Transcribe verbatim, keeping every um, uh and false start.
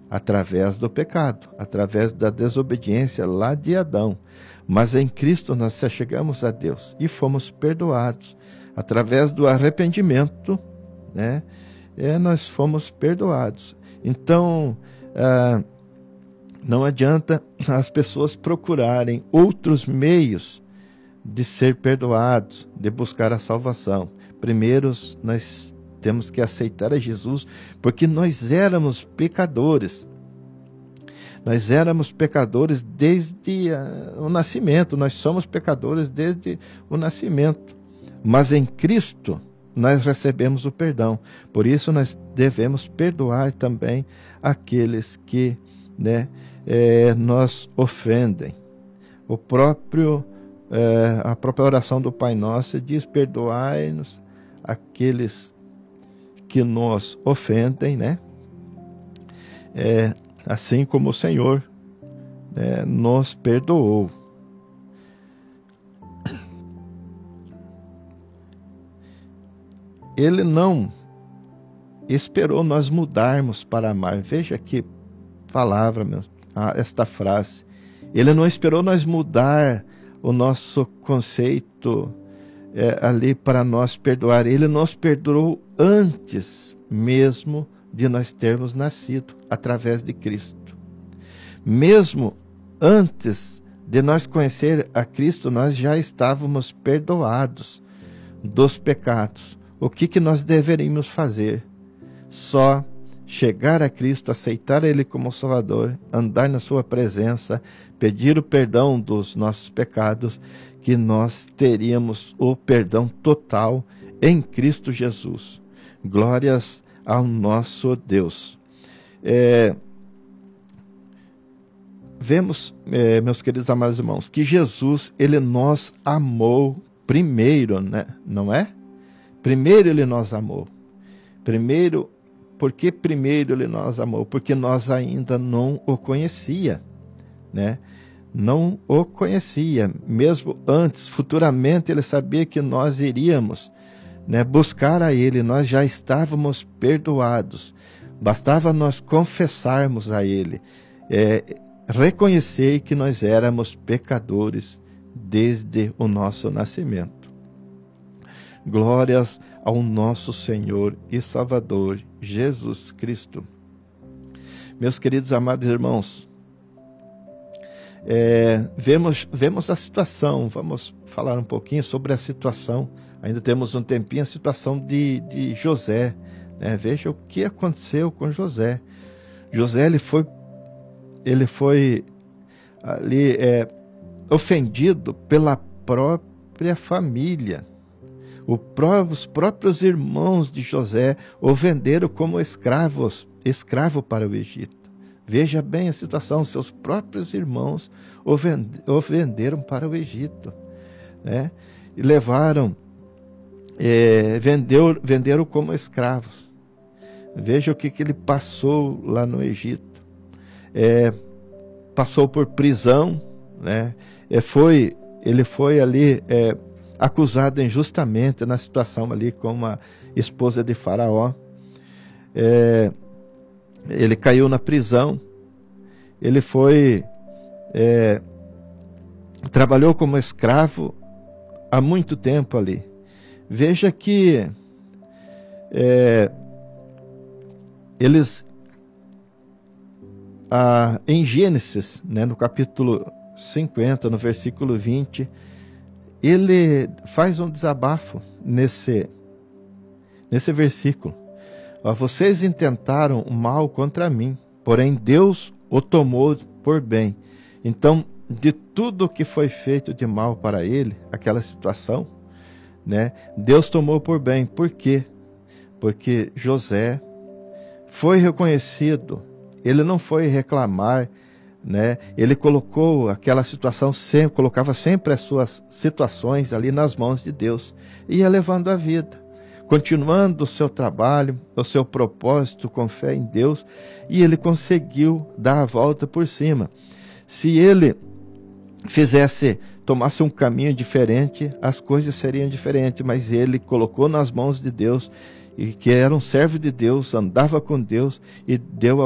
através do pecado, através da desobediência lá de Adão. Mas em Cristo nós chegamos a Deus e fomos perdoados. Através do arrependimento, né, é, nós fomos perdoados. Então, ah, não adianta as pessoas procurarem outros meios de ser perdoados, de buscar a salvação. Primeiro, nós temos que aceitar a Jesus, porque nós éramos pecadores. Nós éramos pecadores desde uh, o nascimento, nós somos pecadores desde o nascimento. Mas em Cristo nós recebemos o perdão. Por isso nós devemos perdoar também aqueles que, né, é, nos ofendem. O próprio, é, a própria oração do Pai Nosso diz: perdoai-nos aqueles que nos ofendem, né? É, assim como o Senhor, né, nos perdoou. Ele não esperou nós mudarmos para amar. Veja que palavra, meu, esta frase. Ele não esperou nós mudar o nosso conceito é, ali para nós perdoar. Ele nos perdoou antes mesmo de nós termos nascido, através de Cristo. Mesmo antes de nós conhecer a Cristo, nós já estávamos perdoados dos pecados. O que, que nós deveríamos fazer? Só chegar a Cristo, aceitar Ele como Salvador, andar na sua presença, pedir o perdão dos nossos pecados, que nós teríamos o perdão total em Cristo Jesus. Glórias ao nosso Deus. É, vemos, é, meus queridos amados irmãos, que Jesus, Ele nos amou primeiro, né? Não é? Primeiro Ele nos amou. Primeiro, por que primeiro Ele nos amou? Porque nós ainda não o conhecia, né? Não o conhecia. Mesmo antes, futuramente, Ele sabia que nós iríamos, né, buscar a Ele. Nós já estávamos perdoados. Bastava nós confessarmos a Ele, é, reconhecer que nós éramos pecadores desde o nosso nascimento. Glórias ao nosso Senhor e Salvador, Jesus Cristo. Meus queridos amados irmãos, é, vemos, vemos a situação, vamos falar um pouquinho sobre a situação, ainda temos um tempinho, a situação de, de José, né? Veja o que aconteceu com José. José, ele foi, ele foi ali é, ofendido pela própria família. O pró, os próprios irmãos de José o venderam como escravos, escravo para o Egito. Veja bem a situação, seus próprios irmãos o, vend, o venderam para o Egito, né? E levaram, é, vendeu, venderam como escravos. Veja o que, que ele passou lá no Egito. É, passou por prisão, né? É, foi, ele foi ali é, acusado injustamente na situação ali com a esposa de Faraó. É, ele caiu na prisão. Ele foi é, trabalhou como escravo há muito tempo ali. Veja que é, eles ah, em Gênesis, né, no capítulo cinquenta, no versículo vinte, ele faz um desabafo nesse, nesse versículo. Ó, vocês intentaram o mal contra mim, porém Deus o tomou por bem. Então, de tudo que foi feito de mal para ele, aquela situação, né, Deus tomou por bem. Por quê? Porque José foi reconhecido, ele não foi reclamar, né? Ele colocou aquela situação, sempre, colocava sempre as suas situações ali nas mãos de Deus, e ia levando a vida, continuando o seu trabalho, o seu propósito com fé em Deus, e ele conseguiu dar a volta por cima. Se ele fizesse, tomasse um caminho diferente, as coisas seriam diferentes, mas ele colocou nas mãos de Deus, e que era um servo de Deus, andava com Deus e deu a